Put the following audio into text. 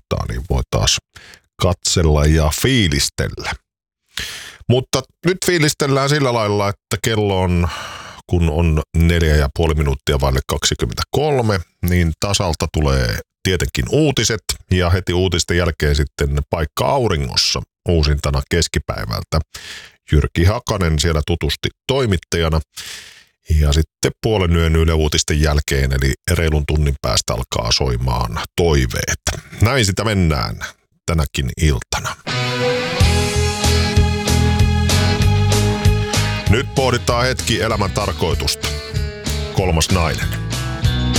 kohtaa, niin voi taas katsella ja fiilistellä. Mutta nyt fiilistellään sillä lailla, että kello on, kun on 4,5 minuuttia vaille 23, niin tasalta tulee tietenkin uutiset ja heti uutisten jälkeen sitten Paikka auringossa uusintana keskipäivältä. Jyrki Hakanen siellä tutusti toimittajana ja sitten puolen yön Yle Uutisten jälkeen eli reilun tunnin päästä alkaa soimaan toiveet. Näin sitä mennään tänäkin iltana. Nyt pohditaan hetki elämän tarkoitusta. 3. nainen.